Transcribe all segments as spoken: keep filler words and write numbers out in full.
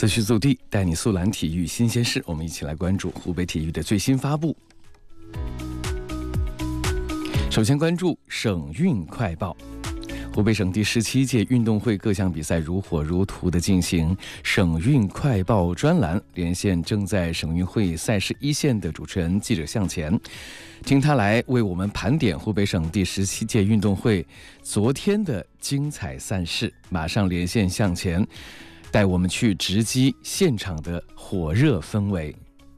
择序速递，带你速览体育新鲜事。我们一起来关注湖北体育的最新发布。首先关注省运快报。湖北省第十七届运动会各项比赛如火如荼地进行，省运快报专栏连线正在省运会赛事一线的主持人记者向前，听他来为我们盘点湖北省第十七届运动会昨天的精彩赛事。马上连线向前，带我们去直击现场的火热氛围。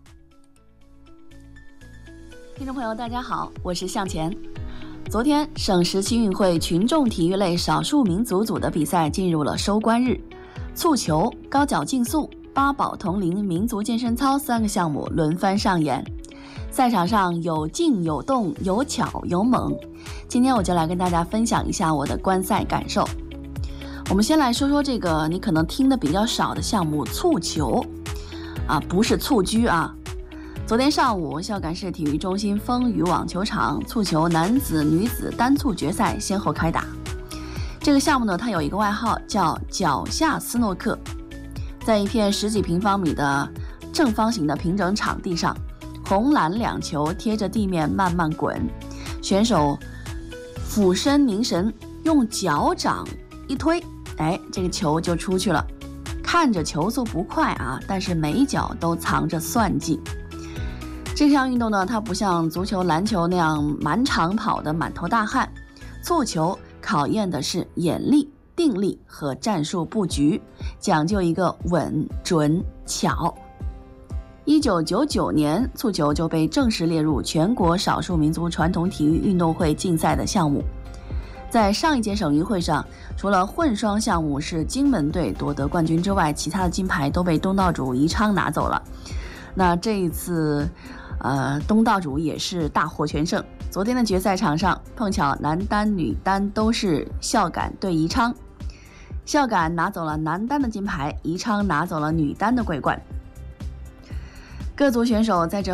听众朋友大家好，我是向前。昨天省十七运会群众体育类少数民族组的比赛进入了收官日，蹴球、高脚竞速、八宝铜铃、民族健身操三个项目轮番上演。赛场上有静有动，有巧有猛。今天我就来跟大家分享一下我的观赛感受。我们先来说说这个你可能听的比较少的项目蹴球啊，不是蹴鞠啊。昨天上午，孝感市体育中心风雨网球场蹴球男子、女子单蹴决赛先后开打。这个项目呢，它有一个外号叫脚下斯诺克。在一片十几平方米的正方形的平整场地上，红蓝两球贴着地面慢慢滚，选手俯身凝神，用脚掌一推，哎，这个球就出去了。看着球速不快啊，但是每一脚都藏着算计。这项运动呢，它不像足球、篮球那样满场跑的满头大汗，蹴球考验的是眼力、定力和战术布局，讲究一个稳、准、巧。一九九九年，蹴球就被正式列入全国少数民族传统体育运动会竞赛的项目。在上一届省运会上，除了混双项目是荆门队夺得冠军之外，其他的金牌都被东道主宜昌拿走了。那这一次呃，东道主也是大获全胜。昨天的决赛场上，碰巧男单、女单都是孝感对宜昌，孝感拿走了男单的金牌，宜昌拿走了女单的桂冠。各组选手在这